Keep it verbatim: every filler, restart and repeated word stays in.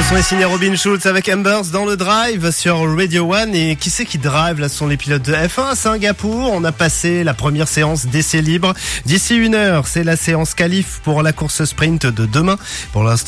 son est signé Robin Schulz avec Embers dans le drive sur Radio One. Et qui c'est qui drive? Là, ce sont les pilotes de F un à Singapour. On a passé la première séance d'essai libre. D'ici une heure, c'est la séance qualif pour la course sprint de demain. Pour l'instant,